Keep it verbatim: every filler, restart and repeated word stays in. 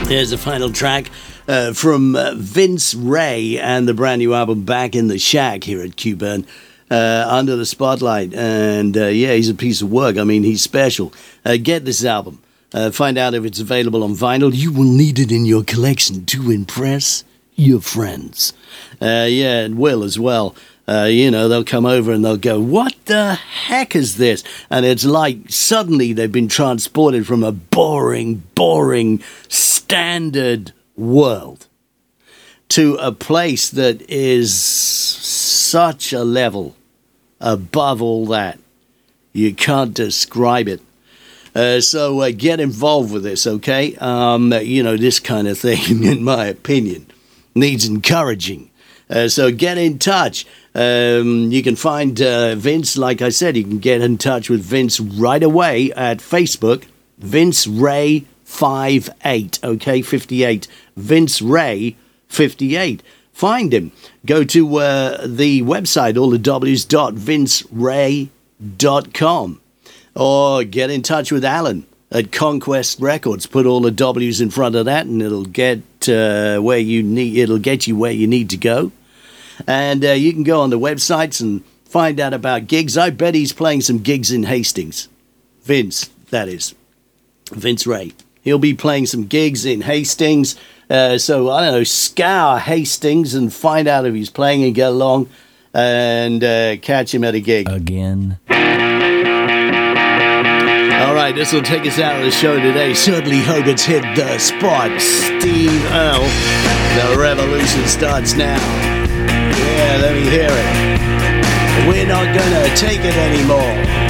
Here's the final track uh, from uh, Vince Ray and the brand new album Back in the Shack here at Q-Burn, uh, Under the Spotlight. And uh, yeah, he's a piece of work. I mean, he's special. Uh, get this album. Uh, find out if it's available on vinyl. You will need it in your collection to impress your friends. Uh, yeah, and will as well. Uh, you know, they'll come over and they'll go, what the heck is this? And it's like suddenly they've been transported from a boring, boring, standard world to a place that is such a level above all that. You can't describe it. Uh, so uh, get involved with this, okay? Um, you know, this kind of thing, in my opinion, needs encouraging. Uh, so get in touch. Um, you can find uh, Vince, like I said, you can get in touch with Vince right away at Facebook, Vince Ray fifty-eight, okay, fifty-eight, Vince Ray fifty-eight. Find him. Go to uh, the website, all the W's dot vince ray dot com, or get in touch with Alan at Conquest Records. Put all the W's in front of that, and it'll get uh, where you need. It'll get you where you need to go. And uh, you can go on the websites and find out about gigs. I bet he's playing some gigs in Hastings. Vince, that is. Vince Ray. He'll be playing some gigs in Hastings. Uh, so, I don't know, scour Hastings and find out if he's playing and get along. And uh, catch him at a gig. Again. All right, this will take us out of the show today. Certainly hope it's hit the spot. Steve Earle. The revolution starts now. Yeah, let me hear it. We're not gonna take it anymore.